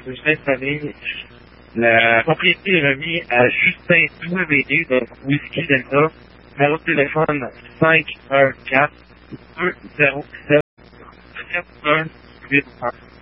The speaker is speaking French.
cette année. La propriété est remise à Justin WD de Whisky Delta. Numéro de téléphone 514 207 7181.